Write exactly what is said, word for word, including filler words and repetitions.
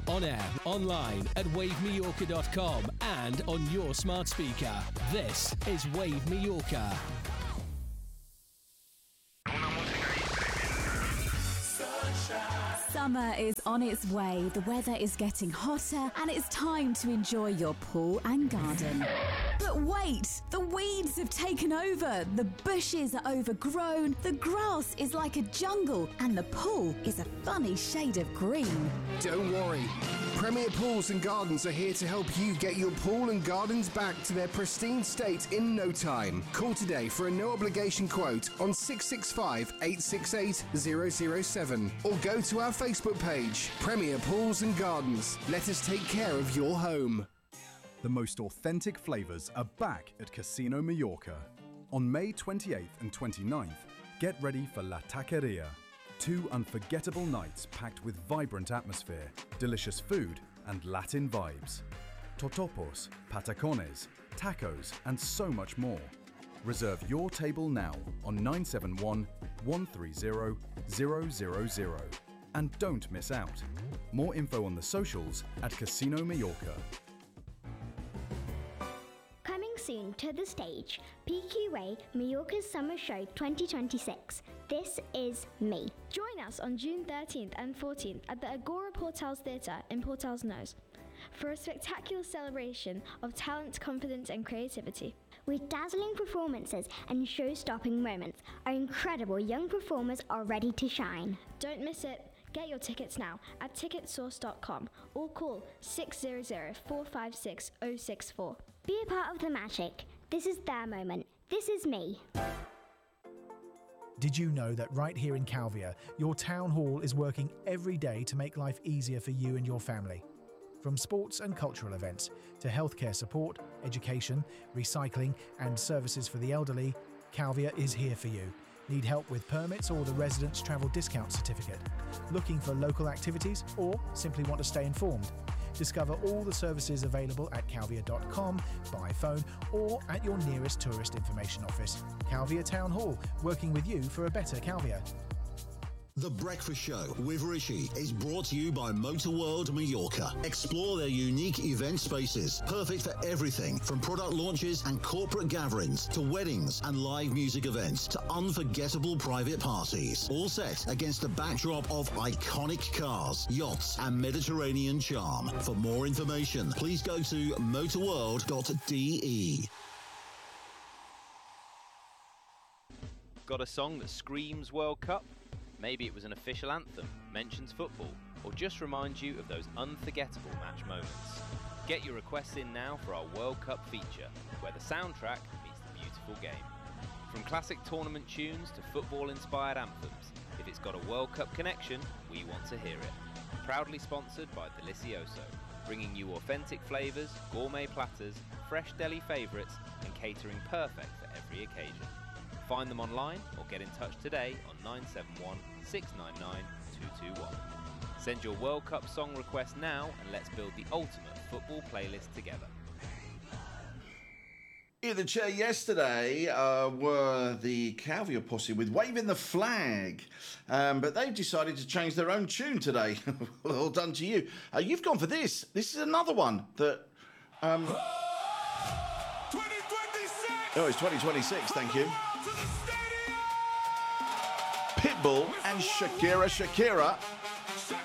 on air, online at wave mallorca dot com and on your smart speaker. This is Wave Mallorca. Summer is on its way, the weather is getting hotter, and it's time to enjoy your pool and garden. But wait, the weeds have taken over, the bushes are overgrown, the grass is like a jungle, and the pool is a funny shade of green. Don't worry. Premier Pools and Gardens are here to help you get your pool and gardens back to their pristine state in no time. Call today for a no-obligation quote on six six five, eight six eight, zero zero seven or go to our Facebook page, Premier Pools and Gardens. Let us take care of your home. The most authentic flavours are back at Casino Mallorca. On May twenty-eighth and twenty-ninth, get ready for La Taqueria. Two unforgettable nights packed with vibrant atmosphere, delicious food and Latin vibes. Totopos, patacones, tacos and so much more. Reserve your table now on nine seven one, one three zero, zero zero zero. And don't miss out. More info on the socials at Casino Mallorca. Soon to the stage, P Q A Mallorca's Summer Show twenty twenty-six. This is me. Join us on June thirteenth and fourteenth at the Agora Portals Theatre in Portals Nose for a spectacular celebration of talent, confidence and creativity. With dazzling performances and show-stopping moments, our incredible young performers are ready to shine. Don't miss it. Get your tickets now at ticket source dot com or call six hundred, four five six, zero six four. Be a part of the magic. This is their moment. This is me. Did you know that right here in Calvia, your town hall is working every day to make life easier for you and your family? From sports and cultural events to healthcare support, education, recycling and services for the elderly, Calvia is here for you. Need help with permits or the residence travel discount certificate? Looking for local activities or simply want to stay informed? Discover all the services available at calvia dot com, by phone or at your nearest tourist information office. Calvia Town Hall, working with you for a better Calvia. The Breakfast Show with Rishi is brought to you by Motor World Mallorca. Explore their unique event spaces, perfect for everything from product launches and corporate gatherings to weddings and live music events to unforgettable private parties. All set against the backdrop of iconic cars, yachts and Mediterranean charm. For more information, please go to motorworld dot d e. Got a song that screams World Cup? Maybe it was an official anthem, mentions football, or just reminds you of those unforgettable match moments. Get your requests in now for our World Cup feature, where the soundtrack meets the beautiful game. From classic tournament tunes to football-inspired anthems, if it's got a World Cup connection, we want to hear it. Proudly sponsored by Delicioso, bringing you authentic flavours, gourmet platters, fresh deli favourites, and catering perfect for every occasion. Find them online or get in touch today on nine seven one, six nine nine, two two one. Send your World Cup song request now and let's build the ultimate football playlist together. In the chair yesterday uh, were the Calvia posse with Waving the Flag, um, but they've decided to change their own tune today. Well done to you. Uh, you've gone for this. This is another one that... Um... Oh, it's twenty twenty-six, thank you. Pitbull and Shakira Shakira